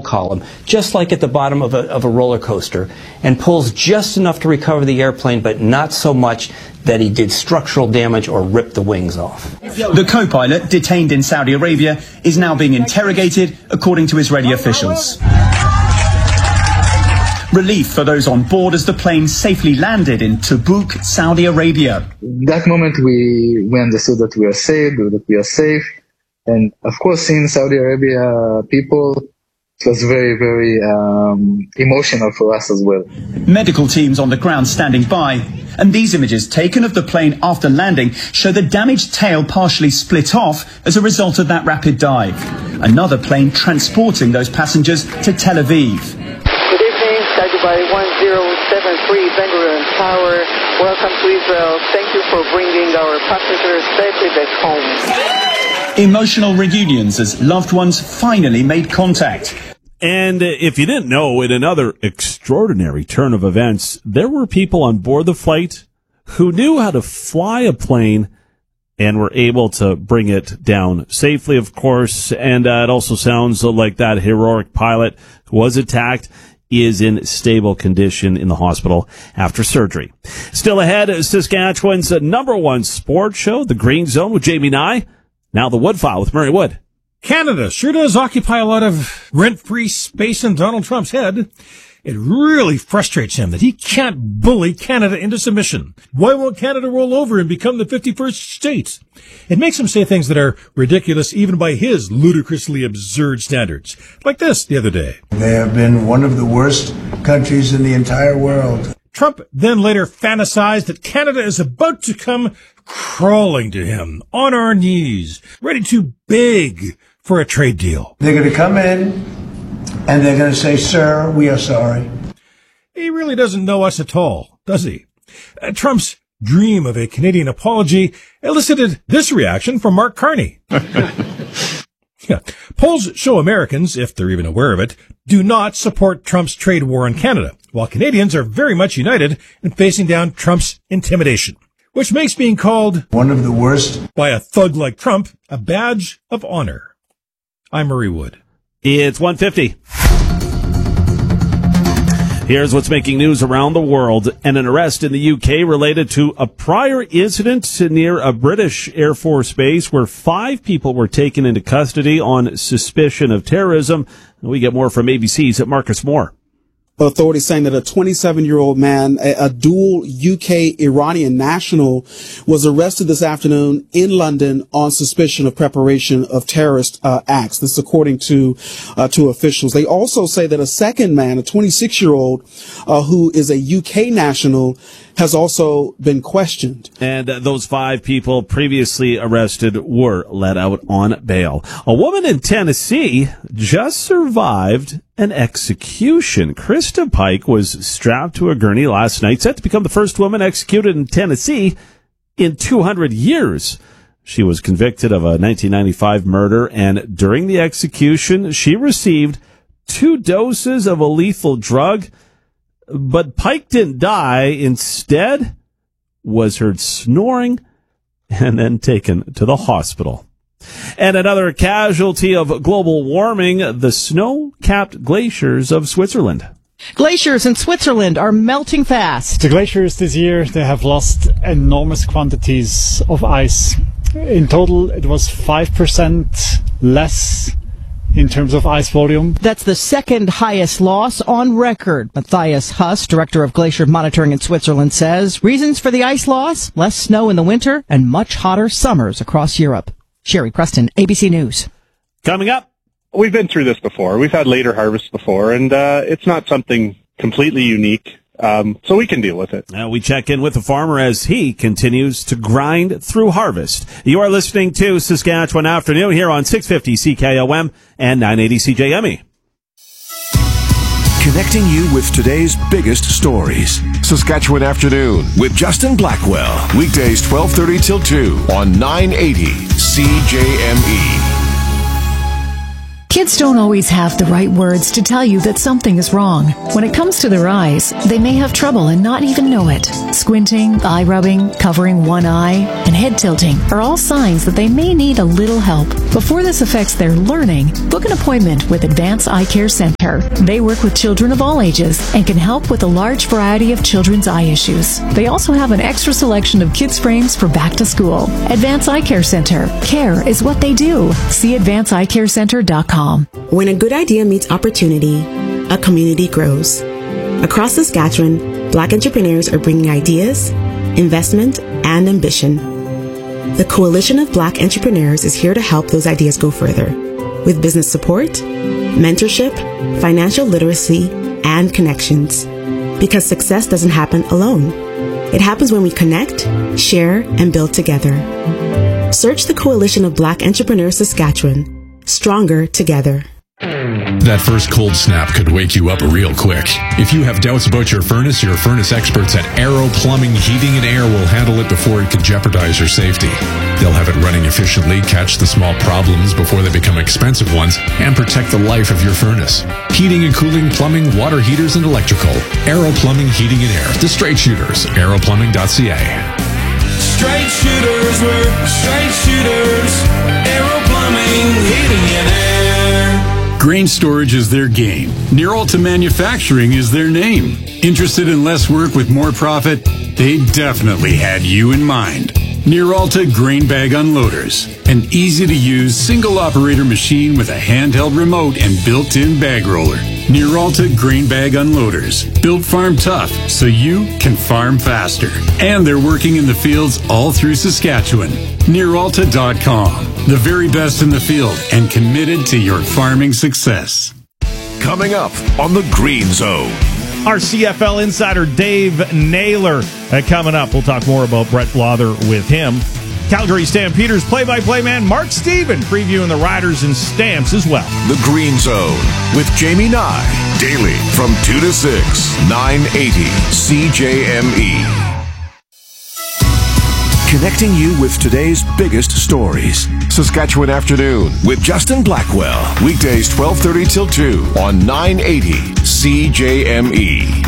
column, just like at the bottom of a roller coaster, and pulls just enough to recover the airplane, but not so much that he did structural damage or ripped the wings off. The co-pilot, detained in Saudi Arabia, is now being interrogated, according to Israeli officials. Relief for those on board as the plane safely landed in Tabuk, Saudi Arabia. That moment we understood that we are safe, and of course in Saudi Arabia people, it was very, very emotional for us as well. Medical teams on the ground standing by, and these images taken of the plane after landing show the damaged tail partially split off as a result of that rapid dive. Another plane transporting those passengers to Tel Aviv. Good evening, Sky Dubai 1073 Ben Gurion Tower. Welcome to Israel. Thank you for bringing our passengers safely back home. Emotional reunions as loved ones finally made contact. And if you didn't know, in another extraordinary turn of events, there were people on board the flight who knew how to fly a plane and were able to bring it down safely, of course. And it also sounds like that heroic pilot who was attacked is in stable condition in the hospital after surgery. Still ahead, Saskatchewan's #1 sports show, The Green Zone with Jamie Nye. Now the Wood File with Murray Wood. Canada sure does occupy a lot of rent-free space in Donald Trump's head. It really frustrates him that he can't bully Canada into submission. Why won't Canada roll over and become the 51st state? It makes him say things that are ridiculous even by his ludicrously absurd standards. Like this the other day. They have been one of the worst countries in the entire world. Trump then later fantasized that Canada is about to come crawling to him on our knees, ready to beg for a trade deal. They're going to come in and they're going to say, "Sir, we are sorry." He really doesn't know us at all, does he? Trump's dream of a Canadian apology elicited this reaction from Mark Carney. Yeah. Polls show Americans, if they're even aware of it, do not support Trump's trade war in Canada, while Canadians are very much united in facing down Trump's intimidation, which makes being called one of the worst by a thug like Trump a badge of honor. I'm Murray Wood. It's 1:50. Here's what's making news around the world. And an arrest in the UK related to a prior incident near a British Air Force base where 5 people were taken into custody on suspicion of terrorism. We get more from ABC's Marcus Moore. Authorities saying that a 27-year-old man, a dual UK-Iranian national, was arrested this afternoon in London on suspicion of preparation of terrorist acts. This is according to officials. They also say that a second man, a 26-year-old, who is a UK national, has also been questioned. And those 5 people previously arrested were let out on bail. A woman in Tennessee just survived an execution. Krista Pike was strapped to a gurney last night, set to become the first woman executed in Tennessee in 200 years. She was convicted of a 1995 murder, and during the execution, she received 2 doses of a lethal drug. But Pike didn't die. Instead, was heard snoring and then taken to the hospital. And another casualty of global warming, the snow-capped glaciers of Switzerland. Glaciers in Switzerland are melting fast. The glaciers this year, they have lost enormous quantities of ice. In total, it was 5% less in terms of ice volume. That's the second highest loss on record. Matthias Huss, director of glacier monitoring in Switzerland, says reasons for the ice loss: less snow in the winter and much hotter summers across Europe. Sherry Preston, ABC News. Coming up. We've been through this before. We've had later harvests before, and it's not something completely unique. So we can deal with it. We check in with the farmer as he continues to grind through harvest. You are listening to Saskatchewan Afternoon here on 650 CKOM and 980 CJME. Connecting you with today's biggest stories. Saskatchewan Afternoon with Justin Blackwell. Weekdays 12:30 till 2 on 980 CJME. Kids don't always have the right words to tell you that something is wrong. When it comes to their eyes, they may have trouble and not even know it. Squinting, eye rubbing, covering one eye, and head tilting are all signs that they may need a little help. Before this affects their learning, book an appointment with Advance Eye Care Center. They work with children of all ages and can help with a large variety of children's eye issues. They also have an extra selection of kids' frames for back to school. Advance Eye Care Center. Care is what they do. See advanceeyecare.com. When a good idea meets opportunity, a community grows. Across Saskatchewan, Black entrepreneurs are bringing ideas, investment, and ambition. The Coalition of Black Entrepreneurs is here to help those ideas go further with business support, mentorship, financial literacy, and connections. Because success doesn't happen alone. It happens when we connect, share, and build together. Search the Coalition of Black Entrepreneurs Saskatchewan. Stronger together. That first cold snap could wake you up real quick. If you have doubts about your furnace experts at Aero Plumbing, Heating, and Air will handle it before it could jeopardize your safety. They'll have it running efficiently, catch the small problems before they become expensive ones, and protect the life of your furnace. Heating and cooling, plumbing, water heaters, and electrical. Aero Plumbing, Heating, and Air. The Straight Shooters. aeroplumbing.ca. Straight shooters, we're straight shooters. Aero Plumbing, Heating, and Air. Grain storage is their game. Near Alta Manufacturing is their name. Interested in less work with more profit? They definitely had you in mind. Near Alta Grain Bag Unloaders. An easy-to-use, single-operator machine with a handheld remote and built-in bag roller. Near Alta Grain Bag Unloaders. Built farm tough, so you can farm faster. And they're working in the fields all through Saskatchewan. NearAlta.com. The very best in the field and committed to your farming success. Coming up on the Green Zone. Our CFL insider, Dave Naylor, coming up. We'll talk more about Brett Lawther with him. Calgary Stampeders play-by-play man Mark Steven previewing the Riders and Stamps as well. The Green Zone with Jamie Nye. Daily from 2 to 6, 980 CJME. Connecting you with today's biggest stories. Saskatchewan Afternoon with Justin Blackwell. Weekdays 12:30 till 2 on 980 CJME.